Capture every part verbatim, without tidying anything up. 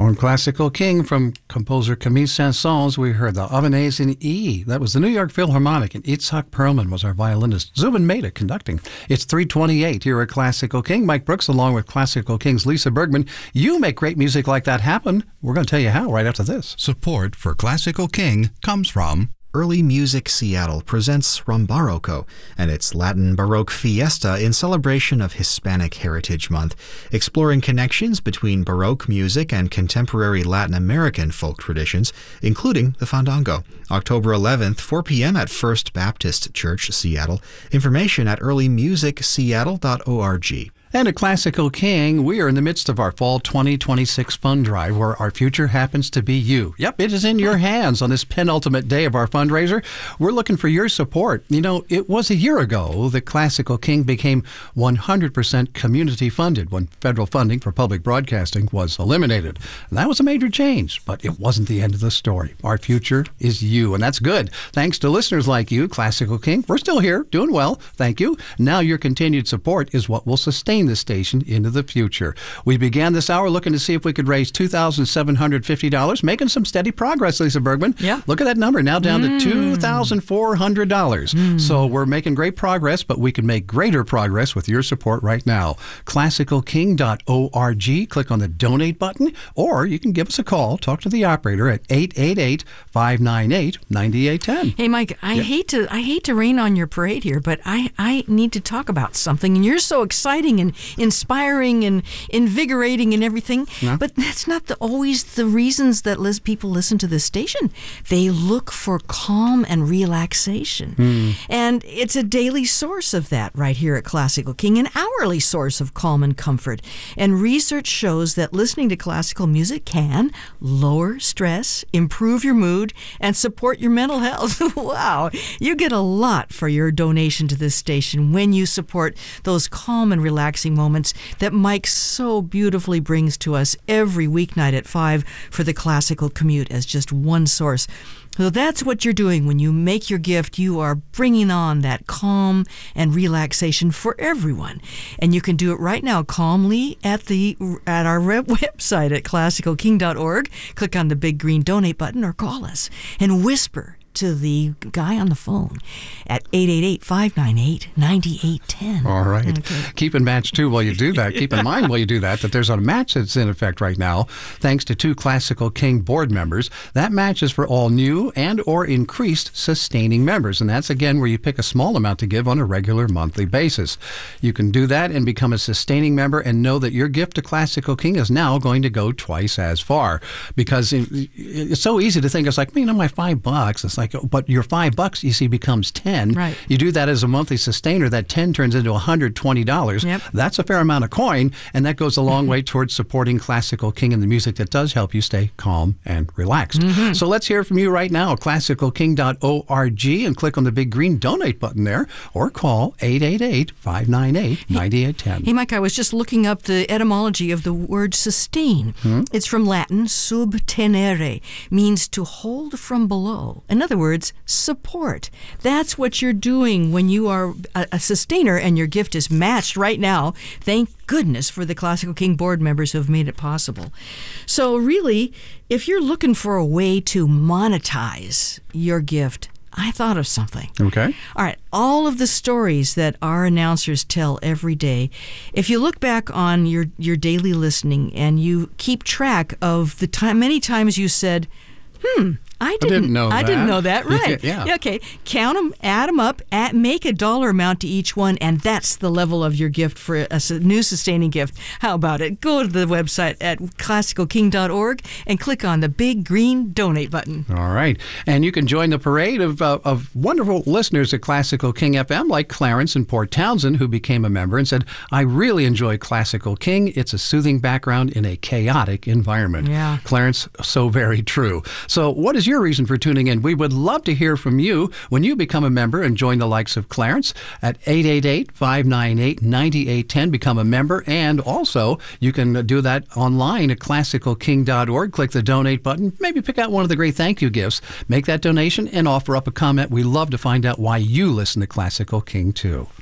On Classical King from composer Camille Saint-Saëns, we heard the Avonaise in E. That was the New York Philharmonic, and Itzhak Perlman was our violinist. Zubin Mehta conducting. It's three twenty-eight here at Classical King. Mike Brooks along with Classical King's Lisa Bergman. You make great music like that happen. We're going to tell you how right after this. Support for Classical King comes from Early Music Seattle presents Rambarroco and its Latin Baroque Fiesta in celebration of Hispanic Heritage Month, exploring connections between Baroque music and contemporary Latin American folk traditions, including the fandango. October eleventh, four p.m. at First Baptist Church, Seattle. Information at early music seattle dot org. And at Classical King, we are in the midst of our Fall twenty twenty-six Fund Drive, where our future happens to be you. Yep, it is in your hands on this penultimate day of our fundraiser. We're looking for your support. You know, it was a year ago that Classical King became one hundred percent community funded when federal funding for public broadcasting was eliminated. And that was a major change, but it wasn't the end of the story. Our future is you, and that's good. Thanks to listeners like you, Classical King, we're still here, doing well. Thank you. Now your continued support is what will sustain the station into the future. We began this hour looking to see if we could raise two thousand seven hundred fifty dollars, making some steady progress, Lisa Bergman. Yeah. Look at that number, now down mm. to two thousand four hundred dollars. Mm. So we're making great progress, but we can make greater progress with your support right now. classical king dot org. Click on the donate button, or you can give us a call. Talk to the operator at eight eight eight, five nine eight, nine eight one zero. Hey, Mike, I yeah. hate to I hate to rain on your parade here, but I, I need to talk about something. And you're so exciting and inspiring and invigorating and everything, yeah. but that's not the, always the reasons that lis- people listen to this station. They look for calm and relaxation. Mm. And it's a daily source of that right here at Classical King, an hourly source of calm and comfort. And research shows that listening to classical music can lower stress, improve your mood, and support your mental health. Wow. You get a lot for your donation to this station when you support those calm and relaxing moments that Mike so beautifully brings to us every weeknight at five for the Classical Commute as just one source. So that's what you're doing when you make your gift. You are bringing on that calm and relaxation for everyone. And you can do it right now calmly at the at our website at classical king dot org. Click on the big green donate button or call us and whisper to the guy on the phone at eight eight eight, five nine eight, nine eight one zero. All right. Okay. Keep in match, too, while you do that. Keep in mind while you do that that there's a match that's in effect right now, thanks to two Classical King board members. That match is for all new and or increased sustaining members, and that's, again, where you pick a small amount to give on a regular monthly basis. You can do that and become a sustaining member and know that your gift to Classical King is now going to go twice as far, because it's so easy to think, it's like, you know, my five bucks, it's like, but your five bucks, you see, becomes ten. Right. You do that as a monthly sustainer, that ten turns into one hundred twenty dollars. Yep. That's a fair amount of coin, and that goes a long way towards supporting Classical King and the music that does help you stay calm and relaxed. Mm-hmm. So let's hear from you right now, classical king dot org, and click on the big green donate button there, or call eight eight eight, five nine eight, nine eight one zero. Hey, Mike, I was just looking up the etymology of the word sustain. Hmm? It's from Latin, subtenere, means to hold from below. In other words, support. That's what you're doing when you are a, a sustainer and your gift is matched right now. Thank goodness for the Classical King board members who have made it possible. So really, if you're looking for a way to monetize your gift, I thought of something. Okay. All right. All of the stories that our announcers tell every day, if you look back on your, your daily listening and you keep track of the time, many times you said, hmm, I didn't, I didn't know I that. didn't know that. Right. Yeah. Okay. Count them, add them up, add, make a dollar amount to each one, and that's the level of your gift for a, a new sustaining gift. How about it? Go to the website at classical king dot org and click on the big green donate button. All right. And you can join the parade of, uh, of wonderful listeners at Classical King F M, like Clarence in Port Townsend, who became a member and said, I really enjoy Classical King. It's a soothing background in a chaotic environment. Yeah. Clarence, so very true. So what is your reason for tuning in? We would love to hear from you when you become a member and join the likes of Clarence at eight eight eight, five nine eight, nine eight one zero. Become a member, and also you can do that online at classical king dot org. Click the donate button. Maybe pick out one of the great thank you gifts. Make that donation and offer up a comment. We love to find out why you listen to Classical King too.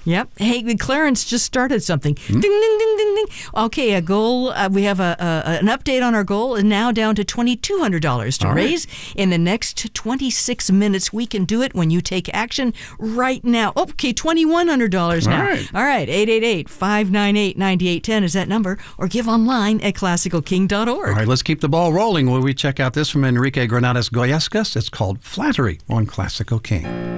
Yep. Hey, Clarence just started something. Hmm? Ding, ding, ding, ding, ding. Okay, a goal. Uh, we have a, a an update on our goal, and now down to twenty-two hundred dollars to All raise. Right. In the next twenty-six minutes, we can do it when you take action right now. Okay, twenty-one hundred dollars now. All right. All right, eight eight eight, five nine eight, nine eight one zero is that number, or give online at classical king dot org. All right, let's keep the ball rolling while we check out this from Enrique Granados Goyescas. It's called Flattery on Classical King.